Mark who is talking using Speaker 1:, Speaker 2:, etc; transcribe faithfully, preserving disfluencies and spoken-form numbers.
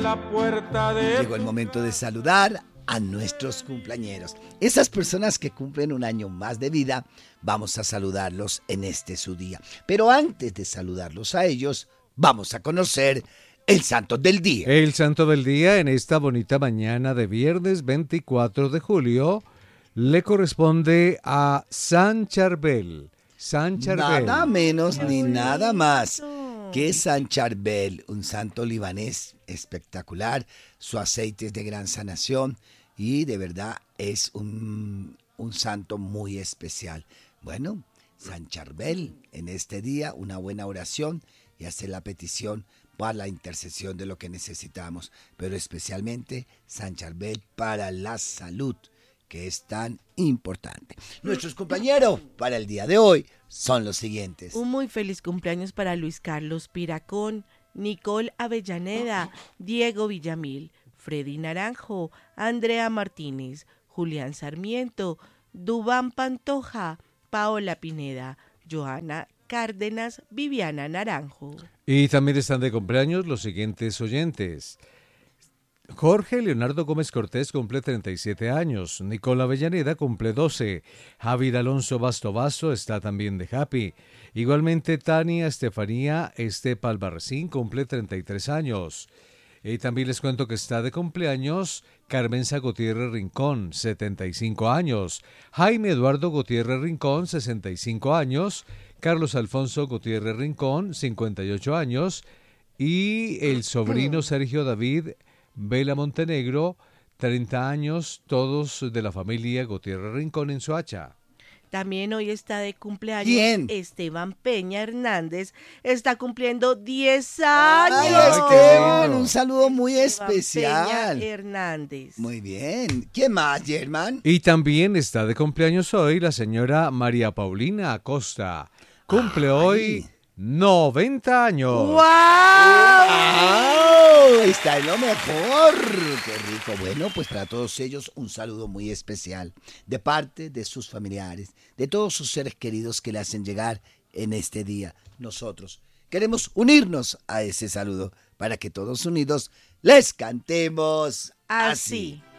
Speaker 1: la puerta de...
Speaker 2: Llegó el momento de saludar a nuestros cumpleañeros. Esas personas que cumplen un año más de vida, vamos a saludarlos en este su día. Pero antes de saludarlos a ellos, vamos a conocer el santo del día.
Speaker 3: El santo del día en esta bonita mañana de viernes veinticuatro de julio le corresponde a San Charbel. San Charbel.
Speaker 2: Nada menos ni nada más que San Charbel, un santo libanés espectacular. Su aceite es de gran sanación y de verdad es un, un santo muy especial. Bueno, San Charbel, en este día una buena oración y hacer la petición para la intercesión de lo que necesitamos, pero especialmente San Charbel para la salud, que es tan importante. Nuestros compañeros para el día de hoy son los siguientes.
Speaker 4: Un muy feliz cumpleaños para Luis Carlos Piracón, Nicole Avellaneda, Diego Villamil, Freddy Naranjo, Andrea Martínez, Julián Sarmiento, Dubán Pantoja, Paola Pineda, Joana Cárdenas, Viviana Naranjo.
Speaker 3: Y también están de cumpleaños los siguientes oyentes. Jorge Leonardo Gómez Cortés cumple treinta y siete años, Nicola Avellaneda cumple doce, Javier Alonso Basto Basto está también de happy. Igualmente Tania Estefanía Estepa Albarracín cumple treinta y tres años. Y también les cuento que está de cumpleaños Carmenza Gutiérrez Rincón, setenta y cinco años, Jaime Eduardo Gutiérrez Rincón, sesenta y cinco años, Carlos Alfonso Gutiérrez Rincón, cincuenta y ocho años, y el sobrino Sergio David Vela Montenegro, treinta años, todos de la familia Gutiérrez Rincón en Soacha.
Speaker 4: También hoy está de cumpleaños
Speaker 2: ¿Quién?
Speaker 4: Esteban Peña Hernández, está cumpliendo diez años.
Speaker 2: Ay,
Speaker 3: Ay, qué
Speaker 2: Esteban,
Speaker 3: lindo.
Speaker 2: un saludo muy
Speaker 4: Esteban
Speaker 2: especial.
Speaker 4: Peña Hernández.
Speaker 2: Muy bien. ¿Quién más, Germán?
Speaker 3: Y también está de cumpleaños hoy la señora María Paulina Acosta. Cumple
Speaker 2: Ay.
Speaker 3: hoy noventa años.
Speaker 4: ¡Wow!
Speaker 2: ¡Wow! Está en lo mejor. ¡Qué rico! Bueno, pues para todos ellos un saludo muy especial de parte de sus familiares, de todos sus seres queridos que le hacen llegar en este día. Nosotros queremos unirnos a ese saludo para que todos unidos les cantemos así.
Speaker 4: Así.